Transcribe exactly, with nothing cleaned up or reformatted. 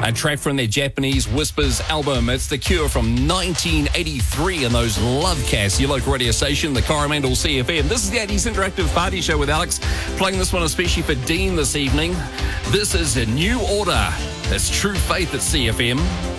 A track from their Japanese Whispers album. It's The Cure from nineteen eighty-three and those Lovecasts, your local radio station, the Coromandel C F M. This is the eighties Interactive Party Show with Alex, playing this one especially for Dean this evening. This is a New Order. That's True Faith at C F M.